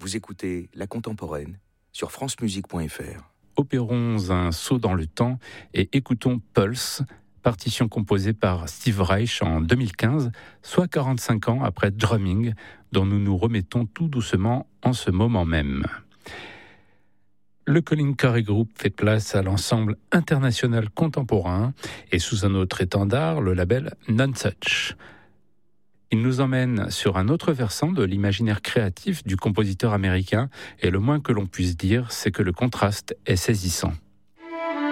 Vous écoutez La Contemporaine sur francemusique.fr. Opérons un saut dans le temps et écoutons Pulse, partition composée par Steve Reich en 2015, soit 45 ans après Drumming, dont nous nous remettons tout doucement en ce moment même. Le Colin Currie Group fait place à l'ensemble international contemporain et sous un autre étendard, le label Nonesuch. Il nous emmène sur un autre versant de l'imaginaire créatif du compositeur américain et le moins que l'on puisse dire, c'est que le contraste est saisissant.